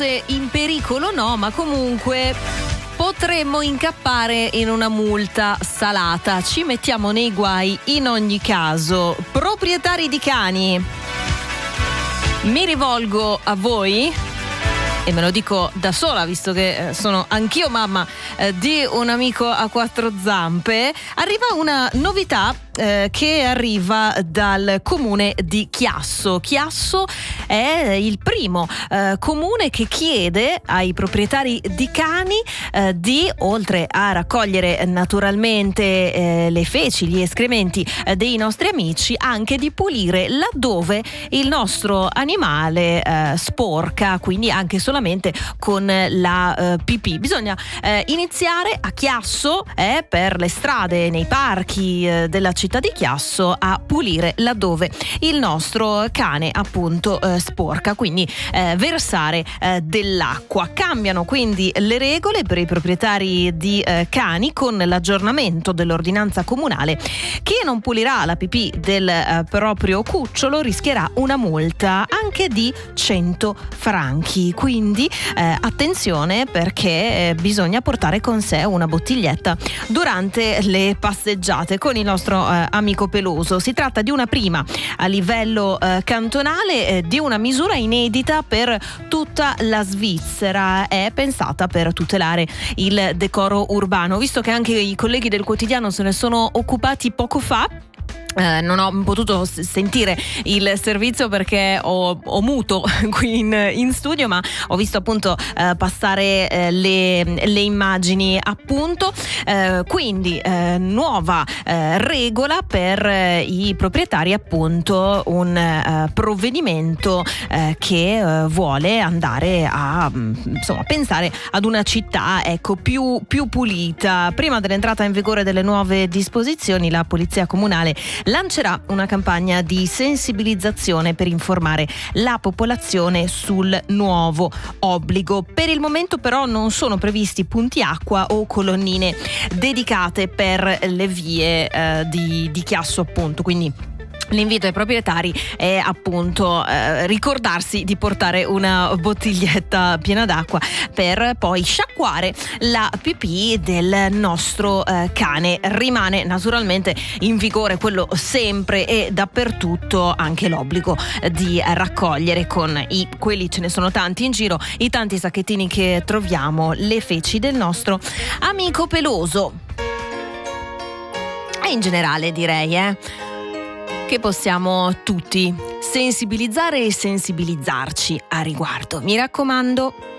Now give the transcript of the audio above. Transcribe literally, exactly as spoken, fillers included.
forse in pericolo no, ma comunque potremmo incappare in una multa salata. Ci mettiamo nei guai in ogni caso. Proprietari di cani, mi rivolgo a voi e me lo dico da sola, visto che eh, sono anch'io mamma eh, di un amico a quattro zampe. Arriva una novità eh, che arriva dal comune di Chiasso. Chiasso è il primo eh, comune che chiede ai proprietari di cani eh, di, oltre a raccogliere naturalmente eh, le feci, gli escrementi eh, dei nostri amici, anche di pulire laddove il nostro animale eh, sporca, quindi anche solamente con la eh, pipì. Bisogna eh, iniziare a Chiasso, eh, per le strade, nei parchi eh, della città di Chiasso, a pulire laddove il nostro cane appunto eh, sporca, quindi eh, versare eh, dell'acqua. Cambiano quindi le regole per i proprietari di eh, cani con l'aggiornamento dell'ordinanza comunale. Chi non pulirà la pipì del eh, proprio cucciolo rischierà una multa anche di cento franchi. Quindi eh, attenzione, perché eh, bisogna portare con sé una bottiglietta durante le passeggiate con il nostro eh, amico peloso. Si tratta di una prima a livello eh, cantonale, eh, di una misura inedita per tutta la Svizzera. È pensata per tutelare il decoro urbano. Visto che anche i colleghi del quotidiano se ne sono occupati poco fa, Eh, non ho potuto s- sentire il servizio perché ho, ho muto qui in, in studio, ma ho visto appunto eh, passare eh, le, le immagini appunto. Eh, quindi eh, nuova eh, regola per eh, i proprietari, appunto un eh, provvedimento eh, che eh, vuole andare a insomma pensare ad una città, ecco, più, più pulita. Prima dell'entrata in vigore delle nuove disposizioni, la Polizia Comunale lancerà una campagna di sensibilizzazione per informare la popolazione sul nuovo obbligo. Per il momento però non sono previsti punti acqua o colonnine dedicate per le vie eh, di, di Chiasso, appunto, quindi l'invito ai proprietari è appunto eh, ricordarsi di portare una bottiglietta piena d'acqua per poi sciacquare la pipì del nostro eh, cane. Rimane naturalmente in vigore quello sempre e dappertutto, anche l'obbligo di raccogliere con i, quelli ce ne sono tanti in giro, i tanti sacchettini che troviamo, le feci del nostro amico peloso. E in generale direi eh che possiamo tutti sensibilizzare e sensibilizzarci a riguardo. Mi raccomando,